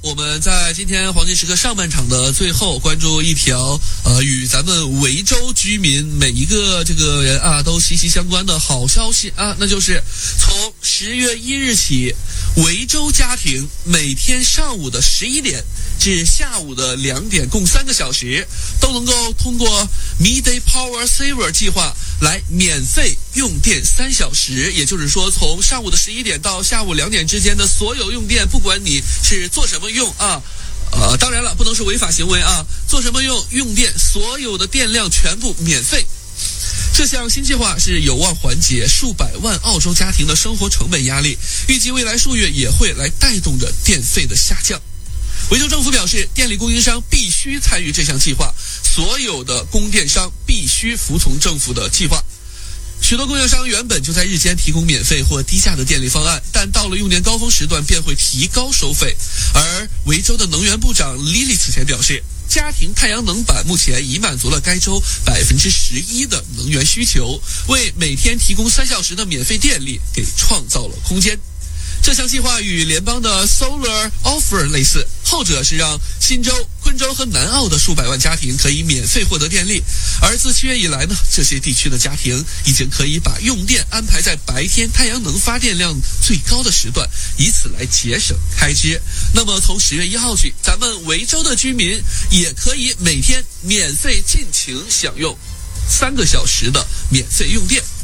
我们在今天黄金时刻上半场的最后，关注一条与咱们维州居民每一个这个人啊都息息相关的好消息啊，那就是从10月1日起，维州家庭每天上午的11点至下午的2点，共3个小时，都能够通过 Midday Power Saver 计划来免费用电3小时。也就是说，从上午的11点到下午2点之间的所有用电，不管你是做什么用啊，当然了，不能是违法行为啊，做什么用电，所有的电量全部免费。这项新计划是有望缓解数百万澳洲家庭的生活成本压力，预计未来数月也会来带动着电费的下降。维州政府表示，电力供应商必须参与这项计划，所有的供电商必须服从政府的计划。许多供应商原本就在日间提供免费或低价的电力方案，但到了用电高峰时段便会提高收费。而维州的能源部长 Lily 此前表示，家庭太阳能板目前已满足了该州11%的能源需求，为每天提供3小时的免费电力给创造了空间。这项计划与联邦的 Solar Offer 类似，后者是让新州、昆州和南澳的数百万家庭可以免费获得电力。而自7月以来呢，这些地区的家庭已经可以把用电安排在白天太阳能发电量最高的时段，以此来节省开支。那么从10月1号起，咱们维州的居民也可以每天免费尽情享用3个小时的免费用电。